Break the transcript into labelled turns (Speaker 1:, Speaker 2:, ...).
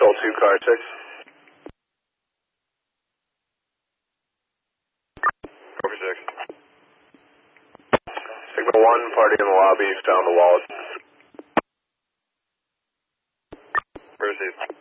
Speaker 1: Control 2, car 6. Over 6. Signal 1, party in the lobby, found the wallet. Proceed.